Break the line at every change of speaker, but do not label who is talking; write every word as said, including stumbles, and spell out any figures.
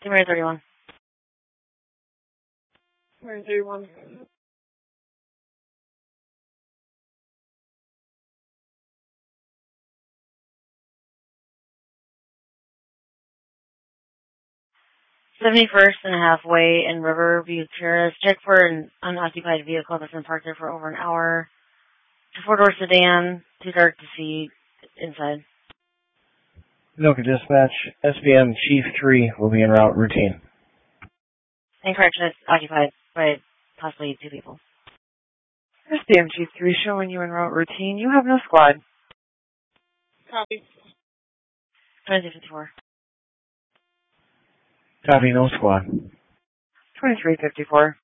Mary thirty-one.
Mary thirty-one.
seventy-first and Halfway in Riverview Terrace. Check for an unoccupied vehicle that's been parked there for over an hour. It's a four-door sedan. Too dark to see inside.
Anoka Dispatch. S B M Chief three will be en route routine.
Incorrection, it's occupied by possibly two people.
S B M Chief three showing you en route routine. You have no squad.
Copy.
twenty-two fifty-four.
Copy, no squad.
twenty-three fifty-four.